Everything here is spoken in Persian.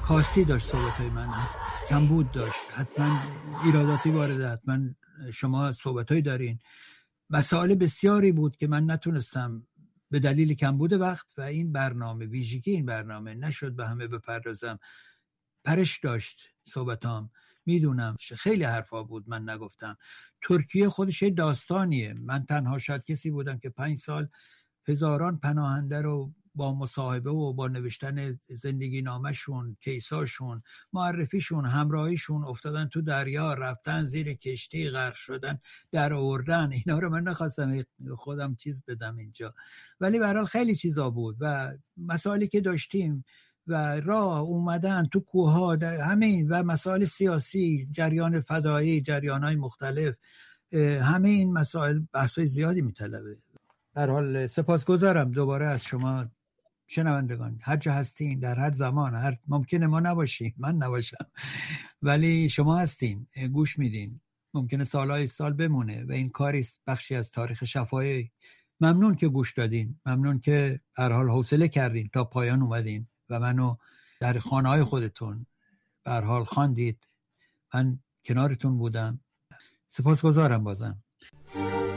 کاستی داشت صحبت‌های من، کمبود داشت، حتما ایراداتی وارده، حتما شما صحبت‌هایی دارین. مسائل بسیاری بود که من نتونستم به دلیل کمبود وقت و این برنامه، ویژگی این برنامه نشد به همه بپردازم. پرش داشت صحبتام، میدونم خیلی حرفا بود من نگفتم. ترکیه خودش داستانیه. من تنها شاید کسی بودم که 5 سال هزاران پناهنده رو با مصاحبه و با نوشتن زندگی نامشون، کیساشون، معرفیشون، همراهیشون افتادن تو دریا، رفتن زیر کشتی، غرق شدن، در آوردن. اینا رو من نخواستم خودم چیز بدم اینجا، ولی به هر حال خیلی چیزا بود و مسائلی که داشتیم و راه اومدن تو کوه‌ها، همین، و مسائل سیاسی، جریان فدایی، جریان‌های مختلف، همه این مسائل بحث‌های زیادی میطلبه. به هر حال سپاسگزارم دوباره از شما شنوندگان، هر جا هستین، در هر زمان، هر ممکنه ما نباشیم، من نباشم، ولی شما هستین، گوش میدین، ممکنه سالهای سال بمونه و این کاری بخشی از تاریخ شفاهی. ممنون که گوش دادین، ممنون که به هر حال حوصله کردین تا پایان اومدین و منو در خانه‌های خودتون به هر حال خواندید. من کنارتون بودم. سپاسگزارم بازم.